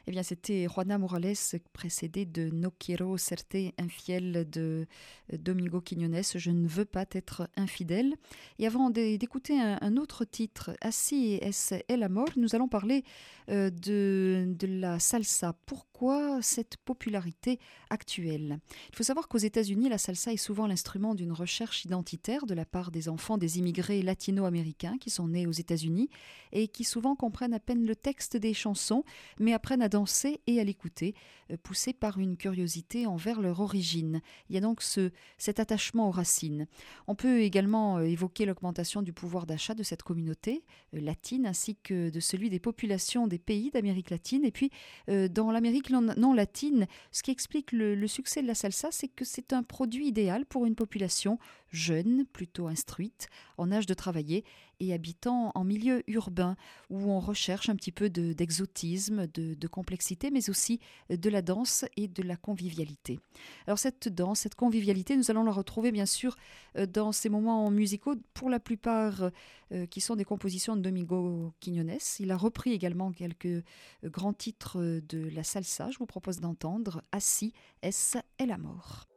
Eh bien, c'était Juana Morales, précédé de No quiero serte infiel de Domingo Quiñones, Je ne veux pas être infidèle. Et avant d'écouter un autre titre, Así es el amor, nous allons parler de la salsa. Pourquoi cette popularité actuelle? Il faut savoir qu'aux États-Unis, la salsa est souvent l'instrument d'une recherche identitaire de la part des enfants des immigrés latino-américains qui sont nés aux États-Unis et qui souvent comprennent à peine le texte des chansons, mais apprennent à danser et à l'écouter, poussés par une curiosité envers leur origine. Il y a donc cet attachement aux racines. On peut également évoquer l'augmentation du pouvoir d'achat de cette communauté latine, ainsi que de celui des populations des pays d'Amérique latine. Et puis, dans l'Amérique non latine, ce qui explique le succès de la salsa, c'est que c'est un produit idéal pour une population jeune, plutôt instruite, en âge de travailler et habitant en milieu urbain, où on recherche un petit peu d'exotisme, de complexité, mais aussi de la danse et de la convivialité. Alors cette danse, cette convivialité, nous allons la retrouver bien sûr dans ces moments musicaux, pour la plupart qui sont des compositions de Domingo Quiñones. Il a repris également quelques grands titres de la salsa. Je vous propose d'entendre Así es el amor.